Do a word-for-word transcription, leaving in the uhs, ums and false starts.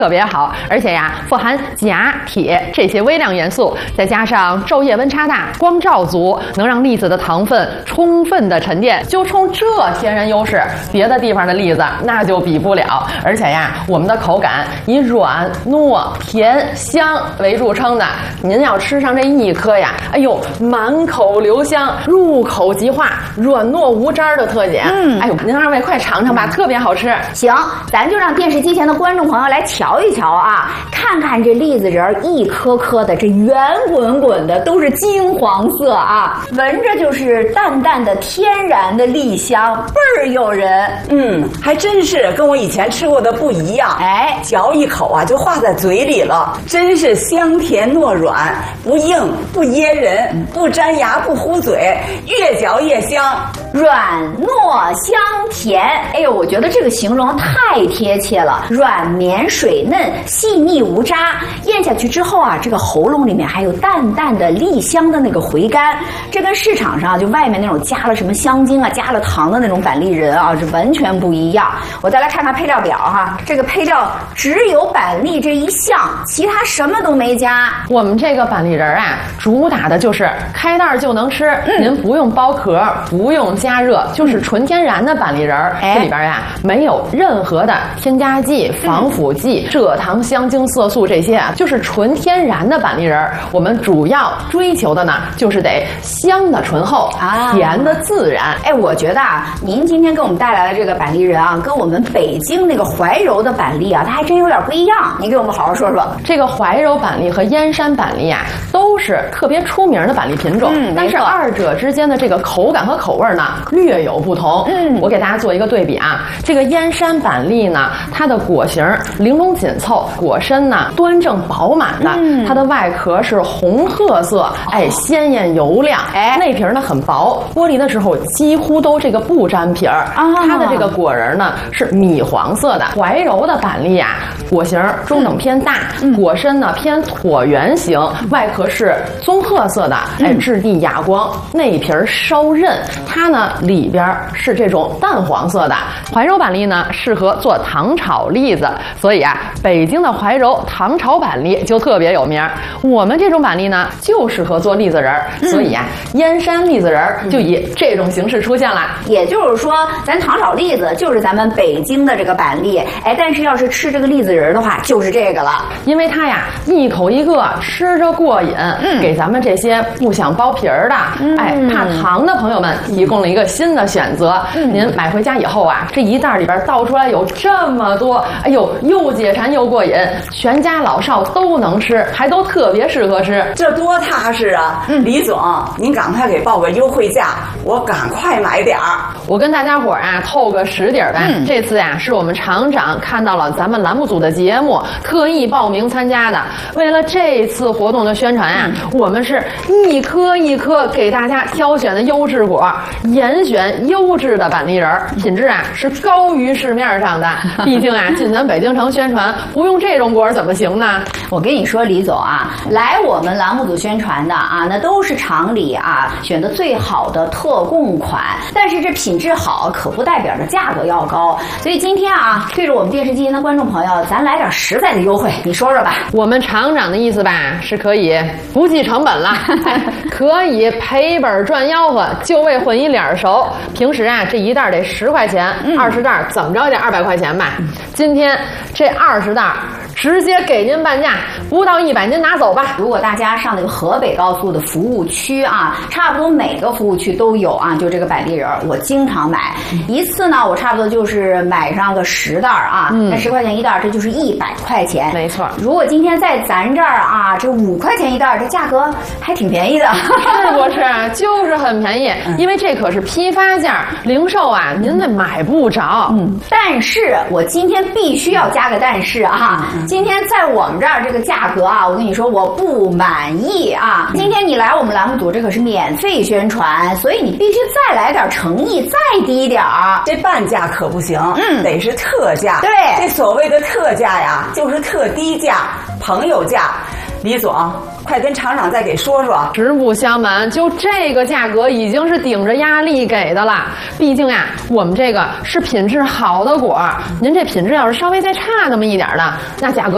特别好，而且呀，富含钾、铁这些微量元素，再加上昼夜温差大、光照足，能让栗子的糖分充分的沉淀。就冲这天然优势，别的地方的栗子那就比不了。而且呀，我们的口感以软、糯、甜、香为著称的。您要吃上这一颗呀，哎呦，满口留香，入口即化，软糯无渣的特点。嗯，哎呦，您二位快尝尝吧，特别好吃。 行，咱就让电视机前的观众朋友来瞧一瞧啊，看看这栗子仁儿一颗颗的，这圆滚滚的，都是金黄色啊，闻着就是淡淡的天然的栗香，倍儿诱人。 嗯，还真是跟我以前吃过的不一样。 哎， 嚼一口啊就化在嘴里了，真是香甜糯软，不硬不噎人，不粘牙不糊嘴，越嚼越香， 软糯香甜。哎呦，我觉得这个形容太贴切了，软绵水嫩，细腻无渣，咽下去之后啊，这个喉咙里面还有淡淡的栗香的那个回甘，这跟市场上就外面那种加了什么香精啊、加了糖的那种板栗仁啊，是完全不一样。我再来看看配料表哈，这个配料只有板栗这一项，其他什么都没加。 我们这个板栗仁啊，主打的就是开袋就能吃，嗯、您不用剥壳，不用加热，就是纯天然的板栗仁。哎、这里边呀没有任何的添加剂、防腐剂、蔗糖、香精、色素这些啊，就是纯天然的板栗仁。我们主要追求的呢，就是得香的醇厚啊，甜的自然。 哎，我觉得啊，您今天给我们带来的这个板栗仁啊，跟我们北京那个怀柔的板栗啊，它还真有点不一样。你给我们好好说说。 这个怀柔板栗和燕山板栗啊，都是特别出名的板栗品种，嗯、但是二者之间的这个口感和口味呢，略有不同。嗯，我给大家做一个对比啊，这个燕山板栗呢，它的果形玲珑紧凑，果身呢端正饱满的，嗯、它的外壳是红褐色，哎，鲜艳油亮，哎，内皮呢很薄，剥离的时候几乎都这个不粘皮儿。啊，它的这个果仁呢是米黄色的。怀柔的板栗啊，果形中等偏大，嗯、果身呢偏椭圆形，外壳是棕褐色的，哎，质地哑光，内皮稍韧，它呢里边是这种淡黄色的。怀柔板栗呢适合做糖炒栗子，所以啊，北京的怀柔糖炒板栗就特别有名。我们这种板栗呢就适合做栗子仁儿，嗯、所以啊，燕山栗子仁儿就以这种形式出现了。 也就是说，咱糖炒栗子就是咱们北京的这个板栗，哎，但是要是吃这个栗子仁儿的话，就是这个了， 因为它呀一口一个，吃着过瘾，嗯、给咱们这些不想剥皮儿的，嗯、哎，怕糖的朋友们提供了一个新的选择。嗯、您买回家以后啊，这一袋里边倒出来有这么多，哎呦，又解馋又过瘾，全家老少都能吃，还都特别适合吃， 这多踏实啊！嗯，李总，您赶快给报个优惠价，我赶快买点儿。 我跟大家伙儿啊透个实底儿呗。嗯、这次呀、啊，是我们厂长看到了咱们栏目组的节目，特意报名参加的。为了这次活动的宣传啊，嗯、我们是一颗一颗给大家挑选的优质果，严选优质的板栗仁儿，品质啊是高于市面上的。毕竟啊，进咱北京城宣传，不用这种果怎么行呢？ 我跟你说，李总啊，来我们栏目组宣传的啊，那都是厂里啊选的最好的特供款。但是这品质好，可不代表着价格要高。所以今天啊，对着我们电视机前的观众朋友，咱来点实在的优惠，你说说吧。 我们厂长的意思吧，是可以不计成本了，可以赔本赚吆喝，就为混一脸熟。平时啊，这一袋得十块钱，二十袋怎么着也得二百块钱吧。今天这二十袋直接给您半价，不到一百您拿走吧。 如果大家上那个河北高速的服务区啊，差不多每个服务区都有啊，就这个板栗仁，我经常买，一次呢我差不多就是买上个十袋啊，那十块钱一袋，这就是一百块钱。 没错。 如果今天在咱这儿啊，这五块钱一袋，这价格还挺便宜的。 是不是？就是很便宜，因为这可是批发价，零售啊您那买不着。 嗯，但是我今天必须要加个但是啊，今天在我们这儿这个价格啊，我跟你说我不满意啊。今天你来我们栏目组，这可是免费宣传，所以你必须再来点诚意，再低点儿。 这半价可不行，嗯，得是特价。 对， 这所谓的特价呀，就是特低价、朋友价。李总，快跟厂长再给说说。 实不相瞒，就这个价格已经是顶着压力给的了。毕竟呀，我们这个是品质好的果，您这品质要是稍微再差那么一点的，那价格